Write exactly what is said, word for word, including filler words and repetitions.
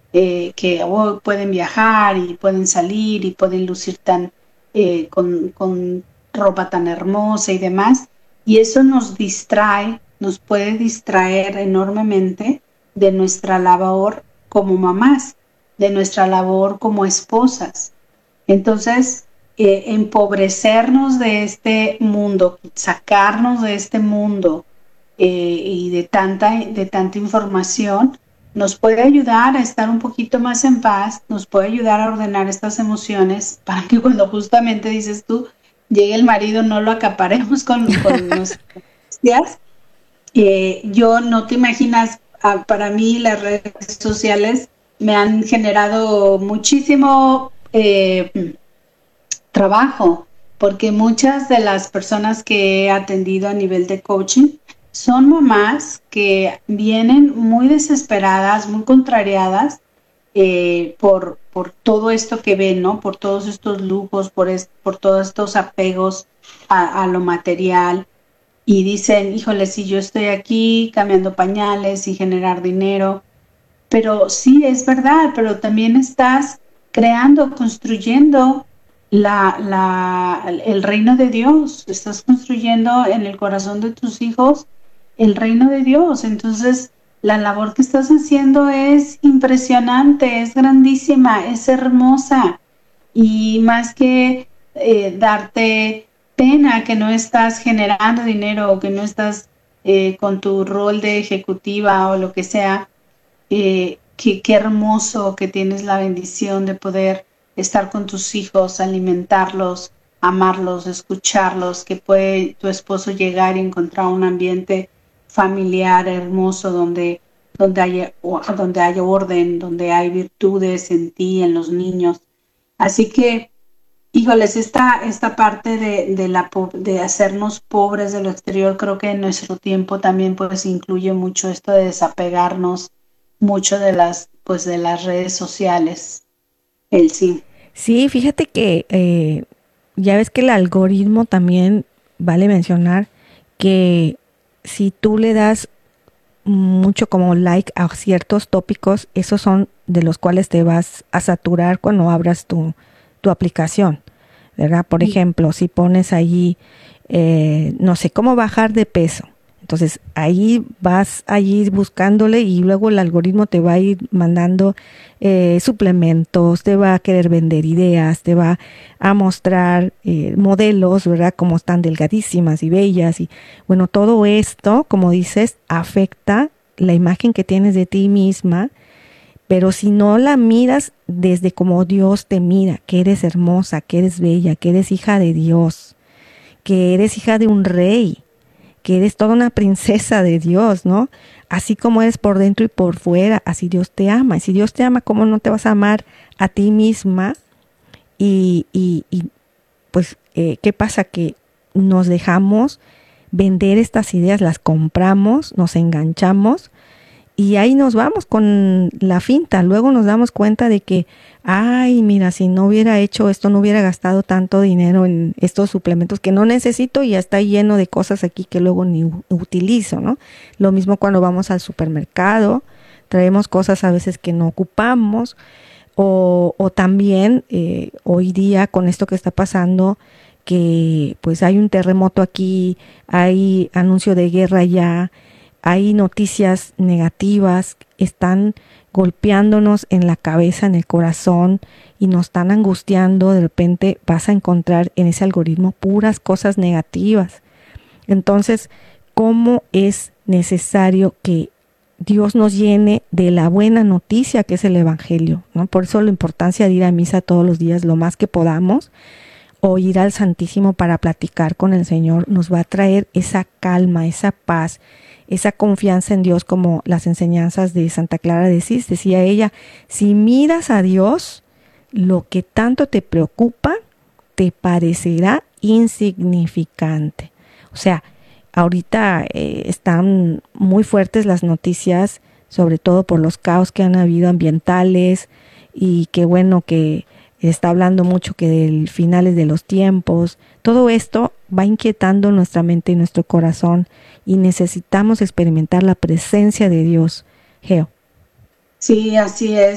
eh, que oh, pueden viajar y pueden salir y pueden lucir tan eh, con, con ropa tan hermosa y demás. Y eso nos distrae, nos puede distraer enormemente de nuestra labor como mamás, de nuestra labor como esposas. Entonces, eh, empobrecernos de este mundo, sacarnos de este mundo eh, y de tanta, de tanta información, nos puede ayudar a estar un poquito más en paz, nos puede ayudar a ordenar estas emociones para que cuando justamente dices tú, llegue el marido, no lo acaparemos con, con nuestras angustias. Eh, yo no te imaginas, ah, para mí las redes sociales me han generado muchísimo eh, trabajo, porque muchas de las personas que he atendido a nivel de coaching son mamás que vienen muy desesperadas, muy contrariadas eh, por, por todo esto que ven, ¿no? Por todos estos lujos, por, es, por todos estos apegos a, a lo material. Y dicen, híjole, si yo estoy aquí cambiando pañales y generar dinero, pero sí, es verdad, pero también estás creando, construyendo la, la, el reino de Dios, estás construyendo en el corazón de tus hijos el reino de Dios. Entonces, la labor que estás haciendo es impresionante, es grandísima, es hermosa. Y más que eh, darte pena que no estás generando dinero o que no estás eh, con tu rol de ejecutiva o lo que sea, eh, qué, qué hermoso que tienes la bendición de poder estar con tus hijos, alimentarlos, amarlos, escucharlos, que puede tu esposo llegar y encontrar un ambiente familiar hermoso donde, donde, haya, donde haya orden, donde hay virtudes en ti, en los niños. Así que, híjoles, esta, esta parte de, de, la, de hacernos pobres de lo exterior, creo que en nuestro tiempo también pues incluye mucho esto de desapegarnos mucho de las, pues de las redes sociales, el sí. Sí, fíjate que eh, ya ves que el algoritmo también vale mencionar que si tú le das mucho como like a ciertos tópicos, esos son de los cuales te vas a saturar cuando abras tu, tu aplicación, ¿verdad? Por ejemplo, si pones allí, eh, no sé, cómo bajar de peso. Entonces ahí vas allí buscándole y luego el algoritmo te va a ir mandando eh, suplementos, te va a querer vender ideas, te va a mostrar eh, modelos, ¿verdad? Como están delgadísimas y bellas. Y bueno, todo esto, como dices, afecta la imagen que tienes de ti misma, pero si no la miras desde como Dios te mira, que eres hermosa, que eres bella, que eres hija de Dios, que eres hija de un rey, que eres toda una princesa de Dios, ¿no? Así como eres por dentro y por fuera, así Dios te ama. Y si Dios te ama, ¿cómo no te vas a amar a ti misma? Y, y, y pues, eh, ¿qué pasa? Que nos dejamos vender estas ideas, las compramos, nos enganchamos y ahí nos vamos con la finta. Luego nos damos cuenta de que, ay, mira, si no hubiera hecho esto, no hubiera gastado tanto dinero en estos suplementos que no necesito y ya está lleno de cosas aquí que luego ni utilizo, ¿no? Lo mismo cuando vamos al supermercado, traemos cosas a veces que no ocupamos o, o también eh, hoy día con esto que está pasando, que pues hay un terremoto aquí, hay anuncio de guerra ya, hay noticias negativas, están golpeándonos en la cabeza, en el corazón y nos están angustiando. De repente vas a encontrar en ese algoritmo puras cosas negativas. Entonces, ¿cómo es necesario que Dios nos llene de la buena noticia que es el Evangelio, ¿no? Por eso la importancia de ir a misa todos los días, lo más que podamos, o ir al Santísimo para platicar con el Señor, nos va a traer esa calma, esa paz, esa confianza en Dios, como las enseñanzas de Santa Clara de Sis. Decía ella, si miras a Dios, lo que tanto te preocupa te parecerá insignificante. O sea, ahorita eh, están muy fuertes las noticias, sobre todo por los caos que han habido ambientales y qué bueno que está hablando mucho que del finales de los tiempos. Todo esto va inquietando nuestra mente y nuestro corazón y necesitamos experimentar la presencia de Dios, Geo. Sí, así es.